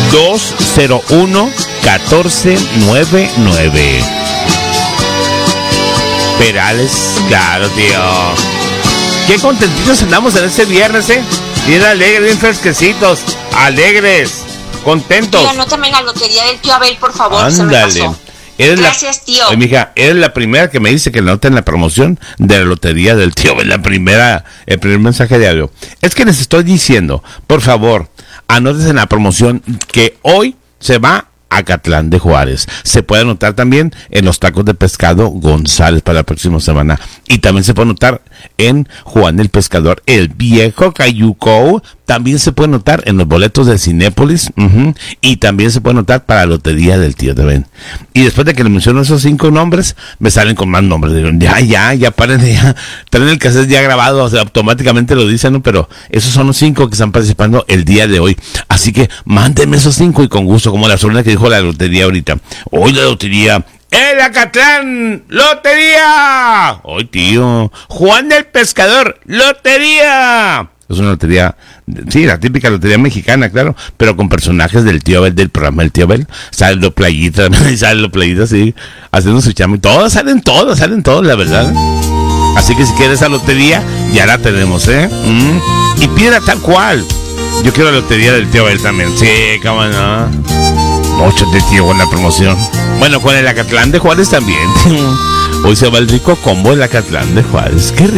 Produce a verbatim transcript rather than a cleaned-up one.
dos cero uno, uno cuatro nueve nueve. Perales, claro, tío. Qué contentitos andamos en este viernes, ¿eh? Bien alegres, bien fresquecitos, alegres, contentos. Tío, anótame la lotería del tío Abel, por favor. Ándale. Se me pasó. Eres Gracias, la, tío. Oye, mija, eres la primera que me dice que le anoten la promoción de la lotería del tío Abel. La primera, el primer mensaje de audio. Es que les estoy diciendo, por favor, anótense en la promoción que hoy se va a Acatlán de Juárez. Se puede anotar también en los tacos de pescado González para la próxima semana. Y también se puede anotar en Juan el Pescador, el viejo Cayuco. También se puede anotar en los boletos de Cinépolis. Uh-huh, y también se puede anotar para la lotería del tío también. Y después de que le menciono esos cinco nombres, me salen con más nombres. Digo, ya, ya, ya, paren de ya. Traen el cassette ya grabado, o sea, automáticamente lo dicen, ¿no? Pero esos son los cinco que están participando el día de hoy. Así que mándenme esos cinco y con gusto, como la sobrina que dijo la lotería ahorita. Hoy la lotería. ¡El Acatlán! ¡Lotería! ¡Hoy, tío! ¡Juan del Pescador! ¡Lotería! Es una lotería, sí, la típica lotería mexicana, claro, pero con personajes del tío Abel, del programa del tío Abel. Sale lo Playita, sale lo Playita, sí, haciendo su chamo. Todos salen todos, salen todos, la verdad. Así que si quieres esa lotería, ya la tenemos, ¿eh? Mm. Y pídela tal cual. Yo quiero la lotería del tío Abel también. Sí, cómo no. Muchos de tío con la promoción. Bueno, con el Acatlán de Juárez también. Hoy se va el rico combo del Acatlán de Juárez. Qué rico.